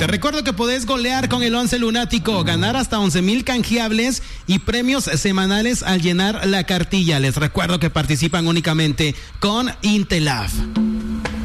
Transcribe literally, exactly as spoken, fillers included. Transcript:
Te recuerdo que podés golear con el once lunático, ganar hasta once mil canjeables y premios semanales al llenar la cartilla. Les recuerdo que participan únicamente con Intelaf.